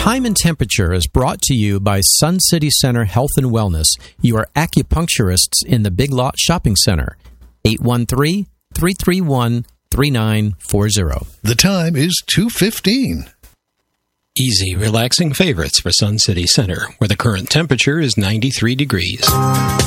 Time and Temperature is brought to you by Sun City Center Health and Wellness, your acupuncturists in the Big Lot Shopping Center. 813-331-3940. The time is 2:15. Easy, relaxing favorites for Sun City Center, where the current temperature is 93 degrees.